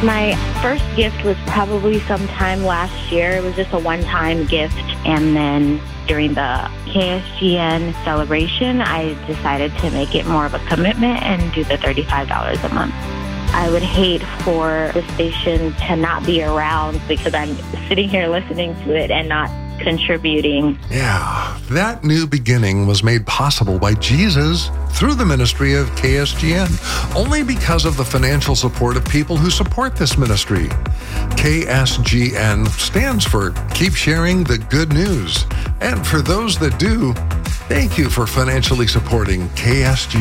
My first gift was probably sometime last year. It was just a one-time gift. And then during the KSGN celebration, I decided to make it more of a commitment and do the $35 a month. I would hate for the station to not be around because I'm sitting here listening to it and not contributing. Yeah, that new beginning was made possible by Jesus through the ministry of KSGN, only because of the financial support of people who support this ministry. KSGN stands for Keep Sharing the Good News. And for those that do, thank you for financially supporting KSGN.